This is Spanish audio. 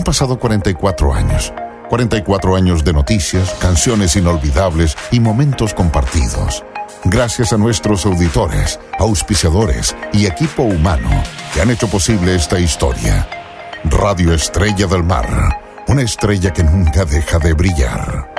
pasado 44 años. 44 años de noticias, canciones inolvidables y momentos compartidos. Gracias a nuestros auditores, auspiciadores y equipo humano que han hecho posible esta historia. Radio Estrella del Mar, una estrella que nunca deja de brillar.